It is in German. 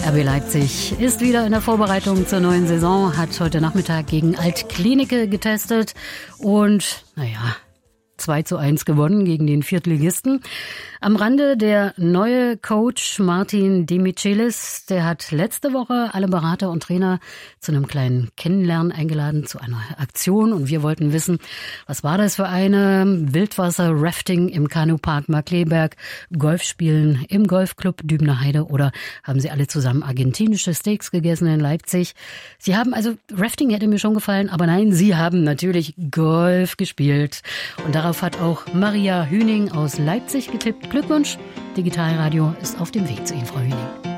RB Leipzig ist wieder in der Vorbereitung zur neuen Saison, hat heute Nachmittag gegen Altklinike getestet und, 2:1 gewonnen gegen den Viertligisten. Am Rande der neue Coach Martin De Michelis, der hat letzte Woche alle Berater und Trainer zu einem kleinen Kennenlernen eingeladen, zu einer Aktion. Und wir wollten wissen, was war das für eine? Wildwasser-Rafting im Kanupark Markleberg, Golfspielen im Golfclub Dübener Heide oder haben sie alle zusammen argentinische Steaks gegessen in Leipzig? Sie haben also, Rafting hätte mir schon gefallen, aber nein, sie haben natürlich Golf gespielt. Und darauf hat auch Maria Hüning aus Leipzig getippt. Glückwunsch, Digitalradio ist auf dem Weg zu Ihnen, Frau Hüning.